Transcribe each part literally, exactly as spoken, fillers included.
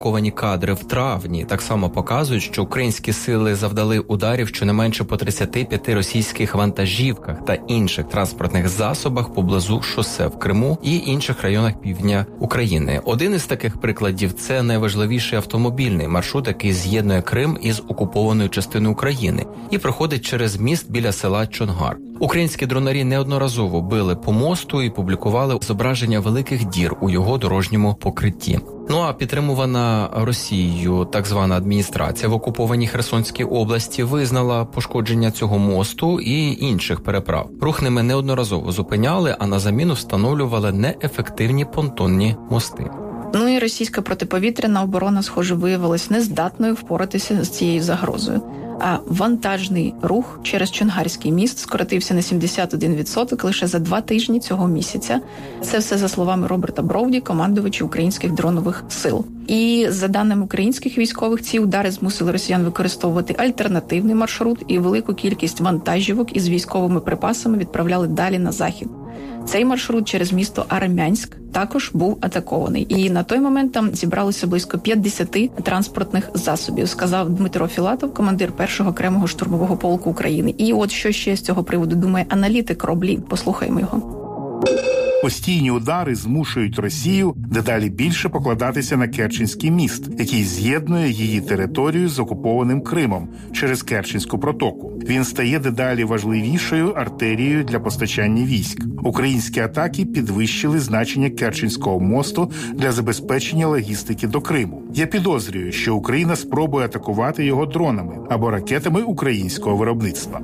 Ковані кадри в травні так само показують, що українські сили завдали ударів щонайменше по тридцяти п'яти російських вантажівках та інших транспортних засобах поблизу шосе в Криму і інших районах півдня України. Один із таких прикладів – це найважливіший автомобільний маршрут, який з'єднує Крим із окупованою частиною України і проходить через міст біля села Чонгар. Українські дронарі неодноразово били по мосту і публікували зображення великих дір у його дорожньому покритті. Ну а підтримувана Росією так звана адміністрація в окупованій Херсонській області визнала пошкодження цього мосту і інших переправ. Рух ними неодноразово зупиняли, а на заміну встановлювали неефективні понтонні мости. Ну і російська протиповітряна оборона, схоже, виявилась нездатною впоратися з цією загрозою. А вантажний рух через Чонгарський міст скоротився на сімдесят один відсоток лише за два тижні цього місяця. Це все за словами Роберта Броуді, командувача українських дронових сил. І за даними українських військових, ці удари змусили росіян використовувати альтернативний маршрут, і велику кількість вантажівок із військовими припасами відправляли далі на захід. Цей маршрут через місто Армянськ також був атакований. І на той момент там зібралося близько п'ятдесят транспортних засобів, сказав Дмитро Філатов, командир першого окремого штурмового полку України. І от що ще з цього приводу думає аналітик Роблі. Послухаємо його. Постійні удари змушують Росію дедалі більше покладатися на Керченський міст, який з'єднує її територію з окупованим Кримом через Керченську протоку. Він стає дедалі важливішою артерією для постачання військ. Українські атаки підвищили значення Керченського мосту для забезпечення логістики до Криму. Я підозрюю, що Україна спробує атакувати його дронами або ракетами українського виробництва.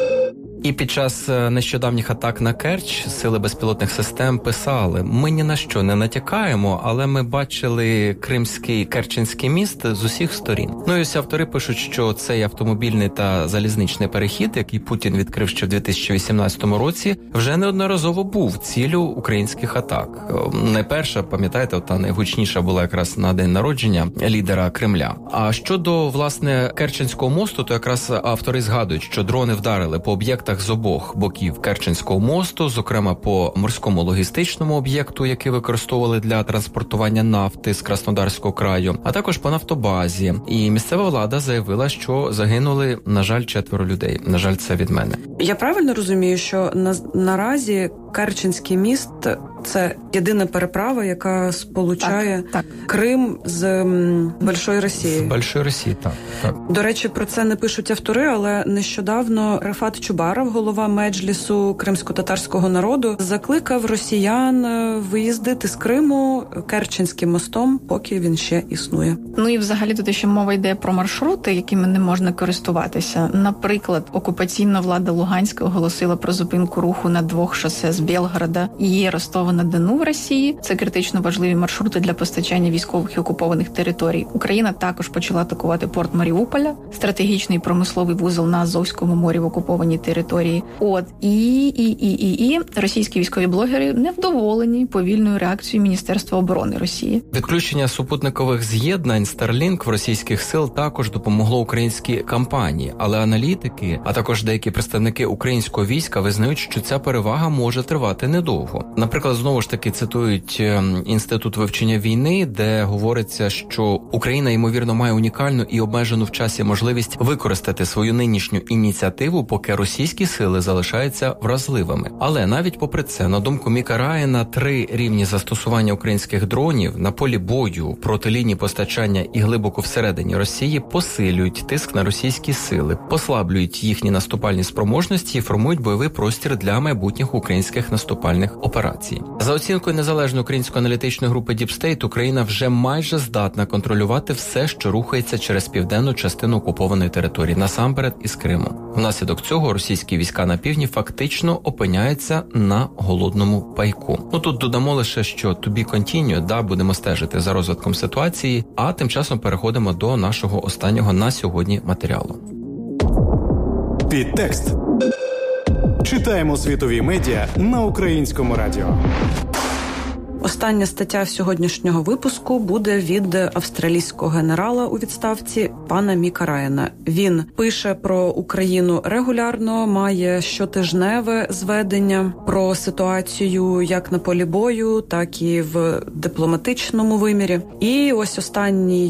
І під час нещодавніх атак на Керч сили безпілотних систем писали: ми ні на що не натякаємо, але ми бачили Кримський Керченський міст з усіх сторін. Ну і ось автори пишуть, що цей автомобільний та залізничний перехід, який Путін відкрив ще в дві тисячі вісімнадцятому році, вже неодноразово був ціллю українських атак. Найперша, пам'ятаєте, та найгучніша була якраз на день народження лідера Кремля. А щодо, власне, Керченського мосту, то якраз автори згадують, що дрони вдарили по об'єктах з обох боків Керченського мосту, зокрема по морському логістичному об'єкту, який використовували для транспортування нафти з Краснодарського краю, а також по нафтобазі. І місцева влада заявила, що загинули, на жаль, четверо людей. На жаль, це від мене. Я правильно розумію, що на, наразі Керченський міст – це єдина переправа, яка сполучає так, так. Крим з м, Большої Росії. З Большої Росії, так, так. До речі, про це не пишуть автори, але нещодавно Рафат Чубаров, голова Меджлісу кримсько-татарського народу, закликав росіян виїздити з Криму Керченським мостом, поки він ще існує. Ну і взагалі тут ще мова йде про маршрути, якими не можна користуватися. Наприклад, окупаційна влада Луганська оголосила про зупинку руху на двох шосе з Білгорода і Ростова-на-Дону в Росії. Це критично важливі маршрути для постачання військових і окупованих територій. Україна також почала атакувати порт Маріуполя, стратегічний промисловий вузол на Азовському морі в окупованій території. От і, і, і, і, і російські військові блогери невдоволені повільною реакцією Міністерства оборони Росії. Відключення супутникових з'єднань Starlink в російських сил також допомогло українській кампанії, але аналітики, а також деякі представники українського війська визнають, що ця перевага може тривати недовго. Наприклад, знову ж таки цитують Інститут вивчення війни, де говориться, що Україна, ймовірно, має унікальну і обмежену в часі можливість використати свою нинішню ініціативу, поки російські сили залишаються вразливими. Але навіть попри це, на думку Міка Райана, три рівні застосування українських дронів на полі бою, проти лінії постачання і глибоко всередині Росії посилюють тиск на російські сили, послаблюють їхні наступальні спроможності і формують бойовий простір для майбутніх українських наступальних операцій. За оцінкою незалежної української аналітичної групи Deep State, Україна вже майже здатна контролювати все, що рухається через південну частину окупованої території, насамперед із Криму. Внаслідок цього російські війська на півдні фактично опиняються на голодному пайку. Ну тут додамо лише, що to be continued, да, будемо стежити за розвитком ситуації, а тим часом переходимо до нашого останнього на сьогодні матеріалу. Підтекст. Читаємо світові медіа на українському радіо. Остання стаття сьогоднішнього випуску буде від австралійського генерала у відставці пана Міка Райана. Він пише про Україну регулярно, має щотижневе зведення про ситуацію як на полі бою, так і в дипломатичному вимірі. І ось останній